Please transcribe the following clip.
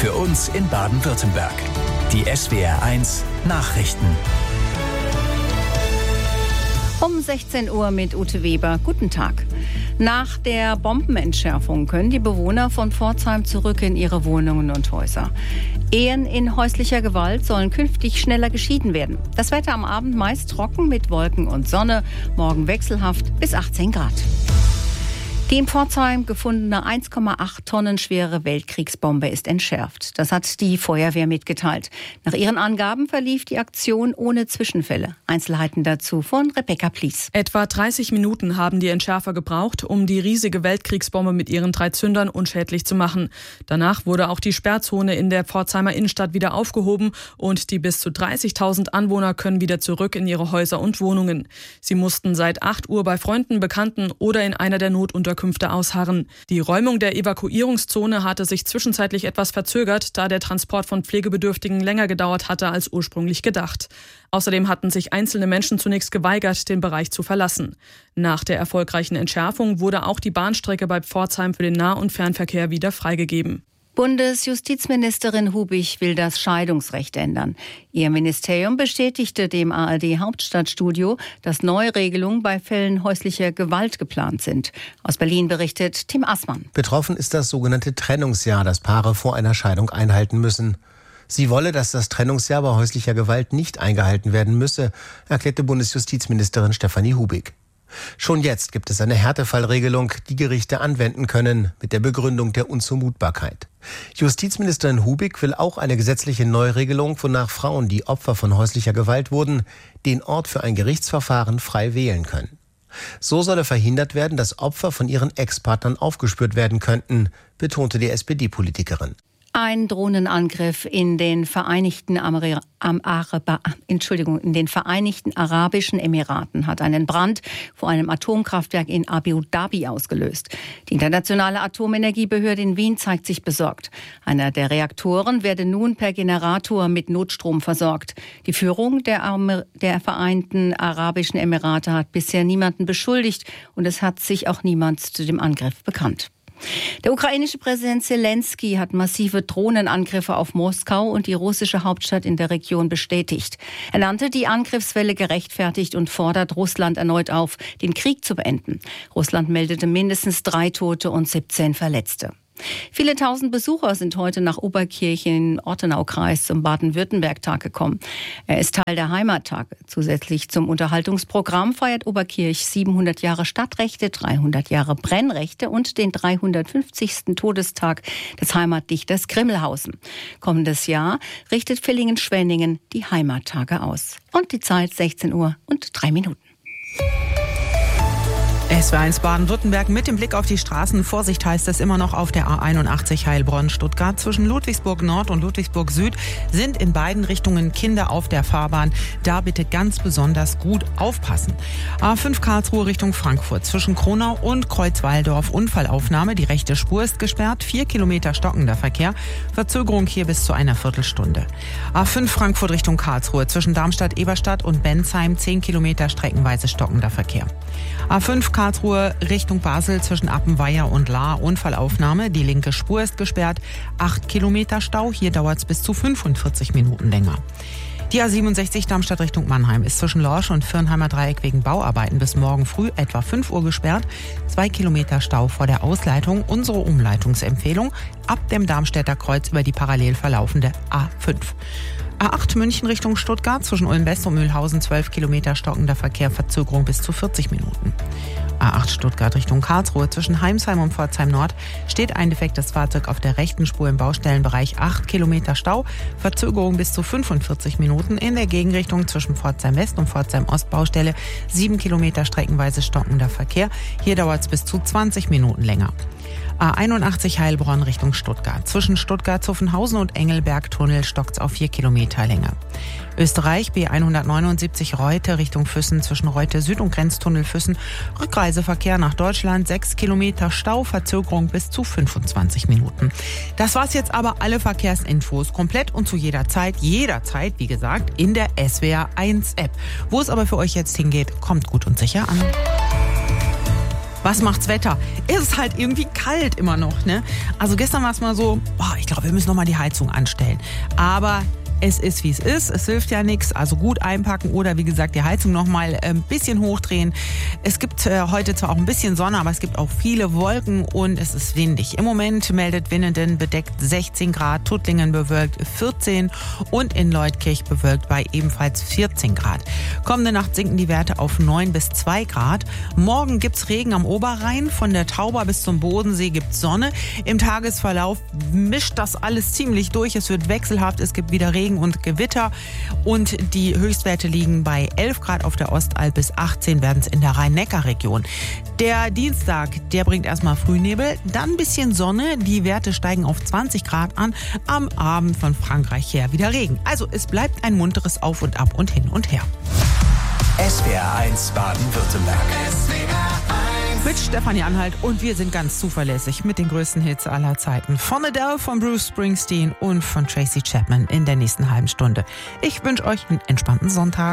Für uns in Baden-Württemberg. Die SWR1 Nachrichten. Um 16 Uhr mit Ute Weber. Guten Tag. Nach der Bombenentschärfung können die Bewohner von Pforzheim zurück in ihre Wohnungen und Häuser. Ehen in häuslicher Gewalt sollen künftig schneller geschieden werden. Das Wetter am Abend meist trocken mit Wolken und Sonne, morgen wechselhaft bis 18 Grad. Die in Pforzheim gefundene 1,8 Tonnen schwere Weltkriegsbombe ist entschärft. Das hat die Feuerwehr mitgeteilt. Nach ihren Angaben verlief die Aktion ohne Zwischenfälle. Einzelheiten dazu von Rebecca Plies. Etwa 30 Minuten haben die Entschärfer gebraucht, um die riesige Weltkriegsbombe mit ihren 3 Zündern unschädlich zu machen. Danach wurde auch die Sperrzone in der Pforzheimer Innenstadt wieder aufgehoben und die bis zu 30.000 Anwohner können wieder zurück in ihre Häuser und Wohnungen. Sie mussten seit 8 Uhr bei Freunden, Bekannten oder in einer der Notunterkünfte ausharren. Die Räumung der Evakuierungszone hatte sich zwischenzeitlich etwas verzögert, da der Transport von Pflegebedürftigen länger gedauert hatte als ursprünglich gedacht. Außerdem hatten sich einzelne Menschen zunächst geweigert, den Bereich zu verlassen. Nach der erfolgreichen Entschärfung wurde auch die Bahnstrecke bei Pforzheim für den Nah- und Fernverkehr wieder freigegeben. Bundesjustizministerin Hubig will das Scheidungsrecht ändern. Ihr Ministerium bestätigte dem ARD-Hauptstadtstudio, dass Neuregelungen bei Fällen häuslicher Gewalt geplant sind. Aus Berlin berichtet Tim Assmann. Betroffen ist das sogenannte Trennungsjahr, das Paare vor einer Scheidung einhalten müssen. Sie wolle, dass das Trennungsjahr bei häuslicher Gewalt nicht eingehalten werden müsse, erklärte Bundesjustizministerin Stefanie Hubig. Schon jetzt gibt es eine Härtefallregelung, die Gerichte anwenden können, mit der Begründung der Unzumutbarkeit. Justizministerin Hubig will auch eine gesetzliche Neuregelung, wonach Frauen, die Opfer von häuslicher Gewalt wurden, den Ort für ein Gerichtsverfahren frei wählen können. So solle verhindert werden, dass Opfer von ihren Ex-Partnern aufgespürt werden könnten, betonte die SPD-Politikerin. Ein Drohnenangriff in den Vereinigten Arabischen Emiraten hat einen Brand vor einem Atomkraftwerk in Abu Dhabi ausgelöst. Die internationale Atomenergiebehörde in Wien zeigt sich besorgt. Einer der Reaktoren werde nun per Generator mit Notstrom versorgt. Die Führung der Vereinten Arabischen Emirate hat bisher niemanden beschuldigt und es hat sich auch niemand zu dem Angriff bekannt. Der ukrainische Präsident Zelensky hat massive Drohnenangriffe auf Moskau und die russische Hauptstadt in der Region bestätigt. Er nannte die Angriffswelle gerechtfertigt und fordert Russland erneut auf, den Krieg zu beenden. Russland meldete mindestens 3 Tote und 17 Verletzte. Viele tausend Besucher sind heute nach Oberkirchen im Ortenaukreis zum Baden-Württemberg-Tag gekommen. Er ist Teil der Heimattage. Zusätzlich zum Unterhaltungsprogramm feiert Oberkirch 700 Jahre Stadtrechte, 300 Jahre Brennrechte und den 350. Todestag des Heimatdichters Grimmelhausen. Kommendes Jahr richtet Villingen-Schwenningen die Heimattage aus. Und die Zeit 16 Uhr und 3 Minuten. SWR1 Baden-Württemberg mit dem Blick auf die Straßen. Vorsicht heißt es immer noch auf der A81 Heilbronn-Stuttgart. Zwischen Ludwigsburg Nord und Ludwigsburg Süd sind in beiden Richtungen Kinder auf der Fahrbahn. Da bitte ganz besonders gut aufpassen. A5 Karlsruhe Richtung Frankfurt. Zwischen Kronau und Kreuzwaldorf Unfallaufnahme. Die rechte Spur ist gesperrt. 4 Kilometer stockender Verkehr. Verzögerung hier bis zu einer Viertelstunde. A5 Frankfurt Richtung Karlsruhe. Zwischen Darmstadt-Eberstadt und Bensheim 10 Kilometer streckenweise stockender Verkehr. A5 Karlsruhe Richtung Basel zwischen Appenweier und Lahr Unfallaufnahme. Die linke Spur ist gesperrt. 8 Kilometer Stau. Hier dauert es bis zu 45 Minuten länger. Die A67 Darmstadt Richtung Mannheim ist zwischen Lorsch und Firnheimer Dreieck wegen Bauarbeiten bis morgen früh etwa 5 Uhr gesperrt. 2 Kilometer Stau vor der Ausleitung. Unsere Umleitungsempfehlung ab dem Darmstädter Kreuz über die parallel verlaufende A5. A8 München Richtung Stuttgart zwischen Ulm-West und Mühlhausen 12 Kilometer stockender Verkehr, Verzögerung bis zu 40 Minuten. A8 Stuttgart Richtung Karlsruhe zwischen Heimsheim und Pforzheim Nord steht ein defektes Fahrzeug auf der rechten Spur im Baustellenbereich, 8 Kilometer Stau, Verzögerung bis zu 45 Minuten. In der Gegenrichtung zwischen Pforzheim West und Pforzheim Ost Baustelle 7 Kilometer streckenweise stockender Verkehr. Hier dauert es bis zu 20 Minuten länger. A81 Heilbronn Richtung Stuttgart. Zwischen Stuttgart-Zuffenhausen und Engelberg-Tunnel stockt's auf 4 Kilometer länger. Österreich B179 Reute Richtung Füssen zwischen Reute Süd und Grenztunnel Füssen. Rückreiseverkehr nach Deutschland 6 Kilometer Stau, Verzögerung bis zu 25 Minuten. Das war's jetzt aber, alle Verkehrsinfos komplett und zu jederzeit, wie gesagt, in der SWR1 App. Wo es aber für euch jetzt hingeht, kommt gut und sicher an. Was macht's Wetter? Es ist halt irgendwie kalt immer noch, ne? Also gestern war es mal so, ich glaube, wir müssen noch mal die Heizung anstellen. Aber es ist, wie es ist. Es hilft ja nichts. Also gut einpacken oder, wie gesagt, die Heizung noch mal ein bisschen hochdrehen. Es gibt heute zwar auch ein bisschen Sonne, aber es gibt auch viele Wolken und es ist windig. Im Moment meldet Winnenden bedeckt 16 Grad, Tuttlingen bewölkt 14 und in Leutkirch bewölkt bei ebenfalls 14 Grad. Kommende Nacht sinken die Werte auf 9 bis 2 Grad. Morgen gibt's Regen am Oberrhein. Von der Tauber bis zum Bodensee gibt's Sonne. Im Tagesverlauf mischt das alles ziemlich durch. Es wird wechselhaft. Es gibt wieder Regen und Gewitter und die Höchstwerte liegen bei 11 Grad auf der Ostalb, bis 18 werden es in der Rhein-Neckar-Region. Der Dienstag, der bringt erstmal Frühnebel, dann ein bisschen Sonne, die Werte steigen auf 20 Grad an, am Abend von Frankreich her wieder Regen. Also es bleibt ein munteres Auf und Ab und hin und her. SWR 1 Baden-Württemberg. Mit Stefanie Anhalt und wir sind ganz zuverlässig mit den größten Hits aller Zeiten. Von Adele, von Bruce Springsteen und von Tracy Chapman in der nächsten halben Stunde. Ich wünsche euch einen entspannten Sonntag.